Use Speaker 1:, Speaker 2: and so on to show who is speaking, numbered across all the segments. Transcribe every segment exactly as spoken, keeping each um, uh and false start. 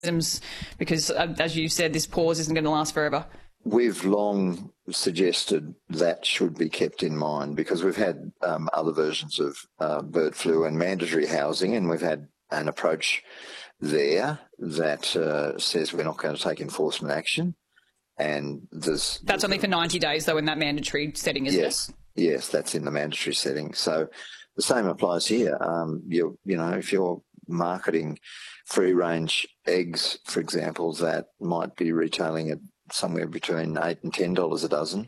Speaker 1: because, uh, as you said, this pause isn't going to last forever?
Speaker 2: We've long suggested that should be kept in mind because we've had um, other versions of uh, bird flu and mandatory housing, and we've had an approach there that uh, says we're not going to take enforcement action. And there's
Speaker 1: that's only for ninety days, though, in that mandatory setting, isn't
Speaker 2: yes,
Speaker 1: it?
Speaker 2: Yes, that's in the mandatory setting. So the same applies here. Um, you you know, if you're marketing free-range eggs, for example, that might be retailing at somewhere between eight and ten dollars a dozen,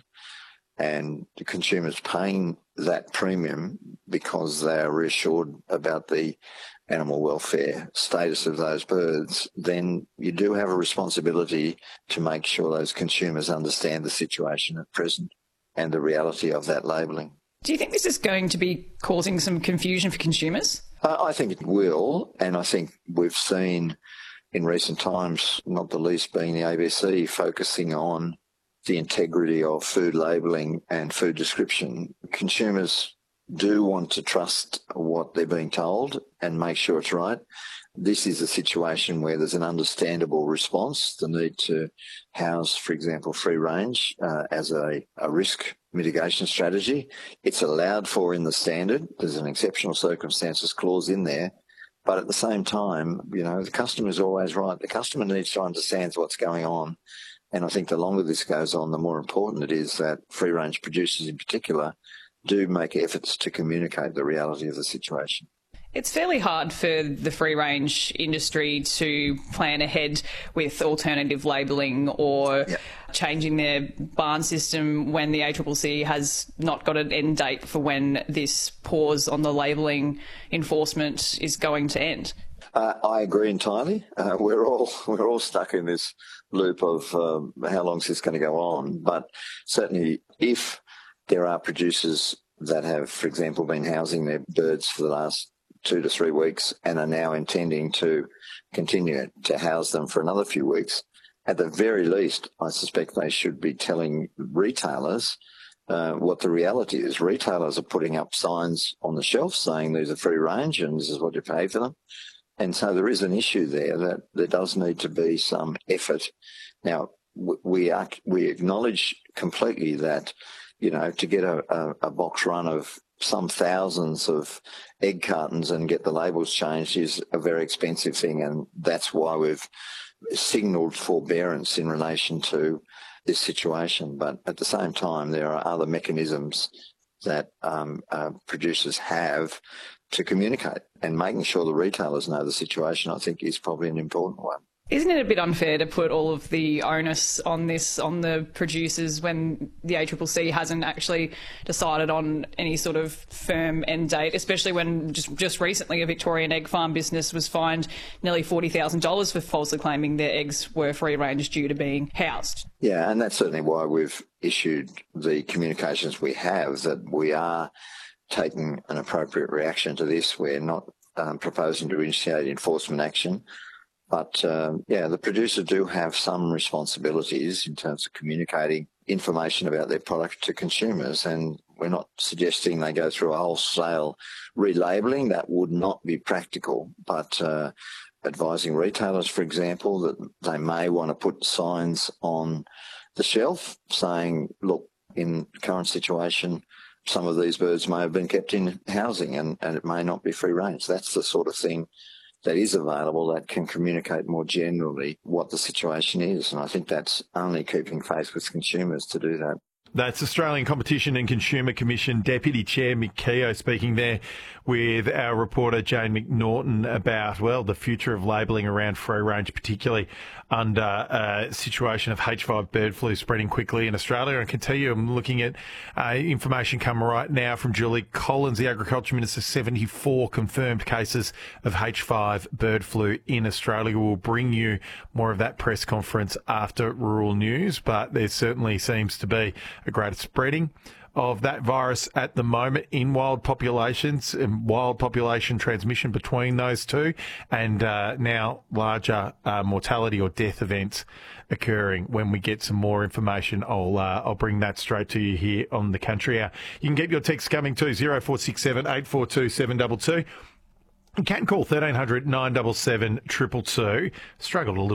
Speaker 2: and the consumers paying that premium because they are reassured about the animal welfare status of those birds, then you do have a responsibility to make sure those consumers understand the situation at present and the reality of that labelling.
Speaker 1: Do you think this is going to be causing some confusion for consumers?
Speaker 2: Uh, I think it will, and I think we've seen in recent times, not the least being the A B C, focusing on the integrity of food labelling and food description. Consumers do want to trust what they're being told and make sure it's right. This is a situation where there's an understandable response, the need to house, for example, free range uh, as a, a risk mitigation strategy. It's allowed for in the standard. There's an exceptional circumstances clause in there. But at the same time, you know, the customer is always right. The customer needs to understand what's going on. And I think the longer this goes on, the more important it is that free-range producers in particular do make efforts to communicate the reality of the situation.
Speaker 1: It's fairly hard for the free-range industry to plan ahead with alternative labelling or
Speaker 2: yep.
Speaker 1: changing their barn system when the A C C C has not got an end date for when this pause on the labelling enforcement is going to end.
Speaker 2: Uh, I agree entirely. Uh, we're all we're all stuck in this loop of um, how long is this going to go on. But certainly, if there are producers that have, for example, been housing their birds for the last two to three weeks and are now intending to continue to house them for another few weeks, at the very least, I suspect they should be telling retailers uh, what the reality is. Retailers are putting up signs on the shelf saying these are free range and this is what you pay for them. And so there is an issue there that there does need to be some effort. Now, we are, we acknowledge completely that, you know, to get a, a, a box run of some thousands of egg cartons and get the labels changed is a very expensive thing, and that's why we've signalled forbearance in relation to this situation. But at the same time, there are other mechanisms that um, uh, producers have to communicate, and making sure the retailers know the situation, I think, is probably an important one.
Speaker 1: Isn't it a bit unfair to put all of the onus on this on the producers when the A C C C hasn't actually decided on any sort of firm end date, especially when just, just recently a Victorian egg farm business was fined nearly forty thousand dollars for falsely claiming their eggs were free range due to being housed?
Speaker 2: Yeah, and that's certainly why we've issued the communications we have, that we are taking an appropriate reaction to this. We're not um, proposing to initiate enforcement action. But, um, yeah, the producers do have some responsibilities in terms of communicating information about their product to consumers, and we're not suggesting they go through a wholesale relabelling. That would not be practical, but uh, advising retailers, for example, that they may want to put signs on the shelf saying, look, in the current situation, some of these birds may have been kept in housing and, and it may not be free range. That's the sort of thing that is available that can communicate more generally what the situation is. And I think that's only keeping faith with consumers to do that.
Speaker 3: That's Australian Competition and Consumer Commission Deputy Chair Mick Keogh speaking there with our reporter Jane McNaughton about, well, the future of labelling around free range, particularly under a situation of H five bird flu spreading quickly in Australia. I can tell you, I'm looking at uh, information come right now from Julie Collins, the Agriculture Minister, seventy-four confirmed cases of H five bird flu in Australia. We'll bring you more of that press conference after Rural News, but there certainly seems to be a greater spreading of that virus at the moment in wild populations, and wild population transmission between those two, and uh, now larger uh, mortality or death events occurring. When we get some more information, I'll uh, I'll bring that straight to you here on the Country Hour. You can get your texts coming to zero four six seven, eight four two, seven two two. You can call thirteen hundred nine seven seven two two two. Struggled a little